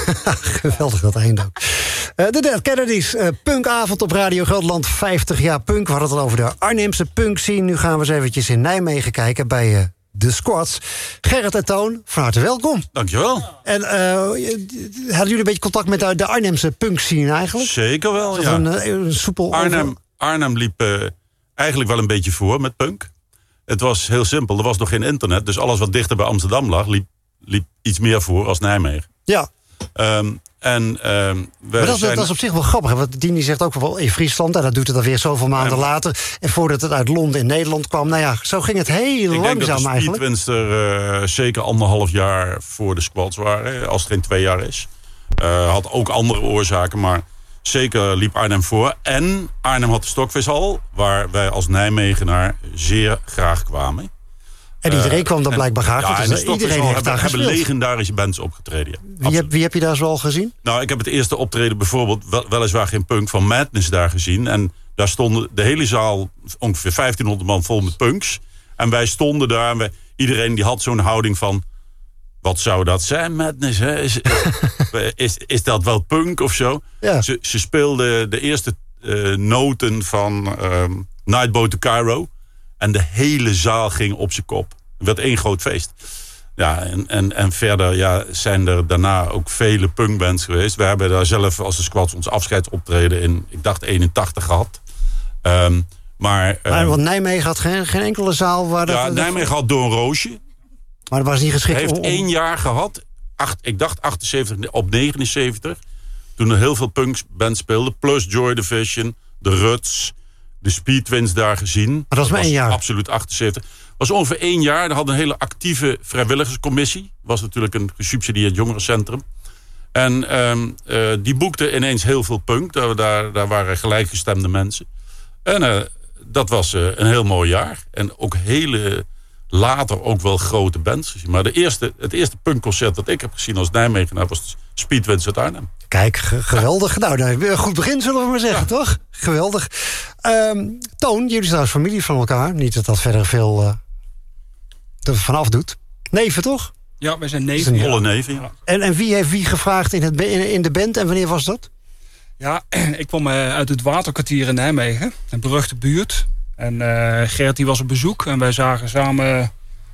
Geweldig dat eind ook. De Dead Kennedys, punkavond op Radio Gelderland, 50 jaar punk. We hadden het al over de Arnhemse punk scene. Nu gaan we eens eventjes in Nijmegen kijken bij de Squats. Gerrit en Toon, van harte welkom. Dankjewel. En hadden jullie een beetje contact met de Arnhemse punk scene eigenlijk? Zeker wel, ja. Een soepel Arnhem liep eigenlijk wel een beetje voor met punk. Het was heel simpel, er was nog geen internet. Dus alles wat dichter bij Amsterdam lag, liep iets meer voor als Nijmegen. Ja. Maar dat is op zich wel grappig. Want Dini zegt ook wel in Friesland. En dat doet het dan weer zoveel maanden later. En voordat het uit Londen in Nederland kwam. Nou ja, zo ging het heel langzaam eigenlijk. Ik denk dat de Speedwins er zeker 1,5 jaar voor de Squats waren. Als het geen 2 jaar is. Had ook andere oorzaken. Maar zeker liep Arnhem voor. En Arnhem had de Stokvishal. Waar wij als Nijmegenaar zeer graag kwamen. En iedereen kwam dan blijkbaar graag. Ja, en iedereen heeft daar hebben legendarische bands opgetreden. Ja. Wie heb je daar zo al gezien? Nou, ik heb het eerste optreden bijvoorbeeld, weliswaar geen punk, van Madness daar gezien. En daar stonden de hele zaal, ongeveer 1500 man vol met punks. En wij stonden daar en iedereen die had zo'n houding van... Wat zou dat zijn, Madness? Hè? Is dat wel punk of zo? Ja. Ze speelden de eerste noten van Nightboat to Cairo. En de hele zaal ging op zijn kop. Het werd 1 groot feest. Ja, en verder zijn er daarna ook vele punkbands geweest. We hebben daar zelf als de Squats ons afscheidsoptreden in, ik dacht 81 gehad. Want Nijmegen had geen enkele zaal waar... Nijmegen had Doorn Roosje. Maar dat was niet geschikt. Hij heeft 1 jaar gehad. Ik dacht 78 op 79. Toen er heel veel punkbands speelden. Plus Joy Division, de Ruts... De Speedwins daar gezien. Maar dat was maar 1 jaar. Absoluut 78. Was ongeveer 1 jaar. Er had een hele actieve vrijwilligerscommissie. Was natuurlijk een gesubsidieerd jongerencentrum. En die boekte ineens heel veel punk. Daar waren gelijkgestemde mensen. En dat was een heel mooi jaar. En ook later ook wel grote bands gezien. Maar het eerste punkconcert dat ik heb gezien als Nijmegenaar was de Speedwins uit Arnhem. Kijk, geweldig. Nou, een goed begin zullen we maar zeggen, toch? Geweldig. Toon, jullie zijn als familie van elkaar. Niet dat verder veel er vanaf doet. Neven, toch? Ja, wij zijn neven. Volle neven, ja. En wie heeft wie gevraagd in de band en wanneer was dat? Ja, ik kwam uit het Waterkwartier in Nijmegen. Een beruchte buurt. En Gert die was op bezoek en wij zagen samen...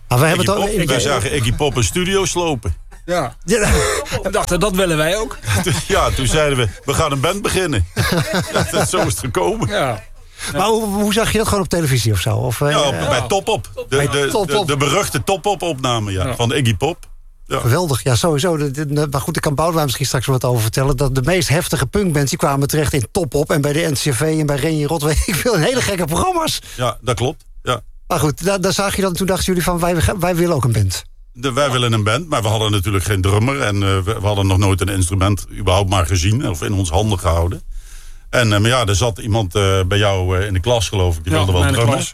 Wij zagen Iggy Pop een studio slopen. Ja. We dachten, dat willen wij ook. Ja, toen zeiden we gaan een band beginnen. Zo is het gekomen. Ja. Maar hoe zag je dat gewoon op televisie of zo? Of, bij Top Op. De beruchte Top Op opname van Iggy Pop. Ja. Geweldig, ja, sowieso. Maar goed, ik kan Boudewijn misschien straks wat over vertellen. Dat de meest heftige punkbands die kwamen terecht in Top Op. En bij de NCV en bij Renje Rot. Ik wil een hele gekke programma's. Ja, dat klopt. Ja. Maar goed, daar zag je dan. Toen dachten jullie van, wij willen ook een band. Wij willen een band, maar we hadden natuurlijk geen drummer. En we hadden nog nooit een instrument überhaupt maar gezien. Of in ons handen gehouden. En er zat iemand bij jou in de klas, geloof ik. Die wilde wel drummen.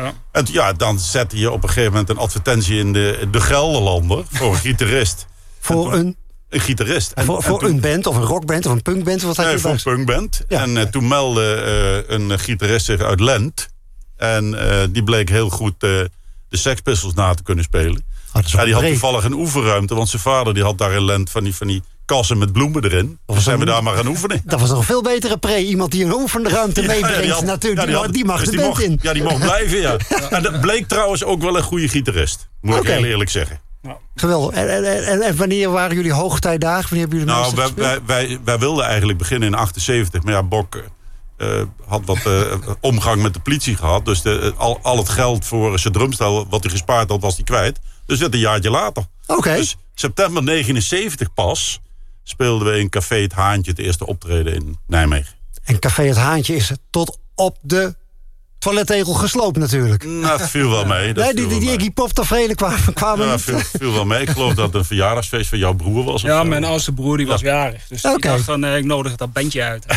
En dan zette je op een gegeven moment een advertentie in de Gelderlander voor een gitarist. Voor een gitarist. Voor een band of een rockband of een punkband? Wat had je voor een punkband. Ja. En toen meldde een gitarist zich uit Lent. En die bleek heel goed de Sex Pistols na te kunnen spelen. Die had toevallig een oefenruimte. Want zijn vader die had daar in Lent van die kassen met bloemen erin. Dus zijn we daar maar gaan oefenen. Dat was nog een veel betere pre. Iemand die een oefenruimte meebrengt. Natuurlijk, die mag de band in. Ja, die mocht blijven, ja. En dat bleek trouwens ook wel een goede gitarist. Moet ik heel eerlijk zeggen. Nou. Geweldig. En wanneer waren jullie hoogtijdagen? Wanneer hebben jullie wij wilden eigenlijk beginnen in 78. Maar ja, Bok had wat omgang met de politie gehad. Dus al het geld voor zijn drumstel wat hij gespaard had, was hij kwijt. Dus dat een jaartje later. Okay. Dus september 79 pas speelden we in Café Het Haantje het eerste optreden in Nijmegen. En Café Het Haantje is tot op de toilettegel gesloopt natuurlijk. Nou, dat viel wel mee. Die Iggy Pop taferelen kwamen niet. Viel wel mee. Ik geloof dat het een verjaardagsfeest van jouw broer was. Ja, mijn oudste broer die was jarig. Dus ik dacht van, ik nodig dat bandje uit.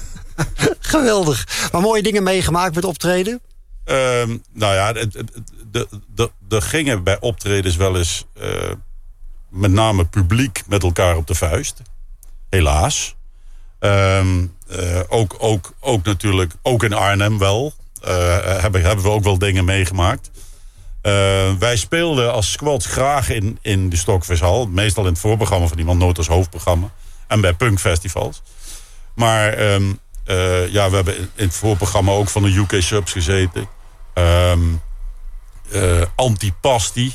Geweldig. Maar mooie dingen meegemaakt met optreden? Er gingen bij optredens wel eens met name publiek met elkaar op de vuist. Helaas. Ook natuurlijk, ook in Arnhem wel. Hebben we ook wel dingen meegemaakt. Wij speelden als Squats graag in de Stokvishal. Meestal in het voorprogramma van iemand, nooit als hoofdprogramma. En bij punkfestivals. Maar we hebben in het voorprogramma ook van de UK Subs gezeten. Antipasti.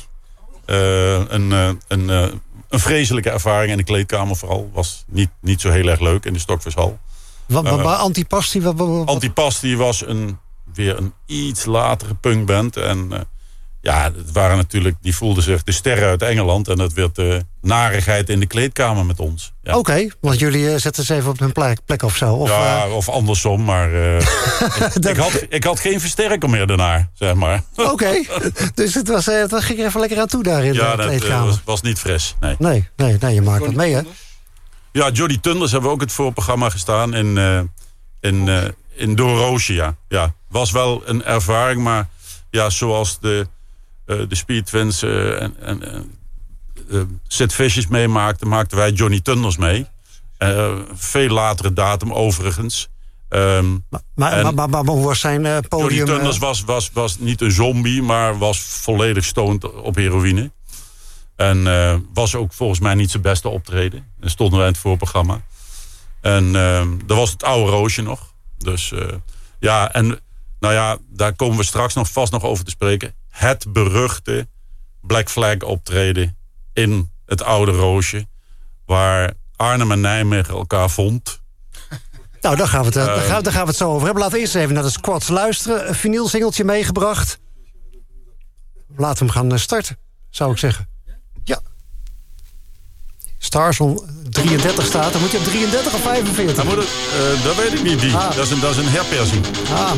Een vreselijke ervaring in de kleedkamer vooral. Was niet zo heel erg leuk in de Stokvishal. Antipasti? Antipasti was weer een iets latere punkband. En het waren natuurlijk, die voelden zich de sterren uit Engeland. En dat werd narigheid in de kleedkamer met ons. Ja. Oké, want jullie zetten ze even op hun plek of zo. Of andersom, maar ik had geen versterker meer daarna, zeg maar. Oké, dus het ging er even lekker aan toe daar in de kleedkamer. Ja, dat was niet fris, nee. Nee, je maakt dat mee, hè? Ja, Jody Thunders hebben we ook het voorprogramma gestaan in Doorroosje, ja. Was wel een ervaring, maar ja, zoals de Speed Twins Sid Vicious meemaakten, maakten wij Johnny Thunders mee. Veel latere datum overigens. Maar hoe was zijn podium? Johnny Thunders was niet een zombie, maar was volledig stoned op heroïne. En was ook volgens mij niet zijn beste optreden. Dan stonden wij in het voorprogramma. En dat was het oude Roosje nog. Dus daar komen we straks vast nog over te spreken. Het beruchte Black Flag optreden in het oude Roosje. Waar Arnhem en Nijmegen elkaar vond. Nou, daar gaan we het zo over hebben. Laten we eerst even naar de Squats luisteren. Een vinylsingeltje meegebracht. Laten we hem gaan starten, zou ik zeggen. Ja. Starson 33 staat. Dan moet je op 33 of 45. Dat weet ik niet. Dat is een herpersing.